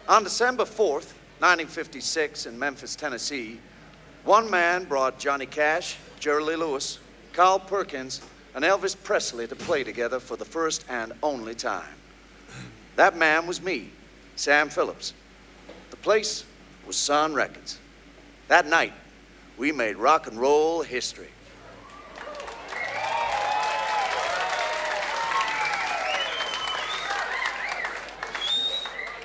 On December 4th, 1956, in Memphis, Tennessee, one man brought Johnny Cash, Jerry Lee Lewis, Carl Perkins, and Elvis Presley to play together for the first and only time. That man was me, Sam Phillips. The place was Sun Records. That night, we made rock and roll history.